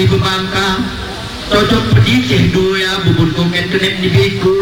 di pembangkang. Cocok pedih ceh dua ya, bubur koket kenek di beku.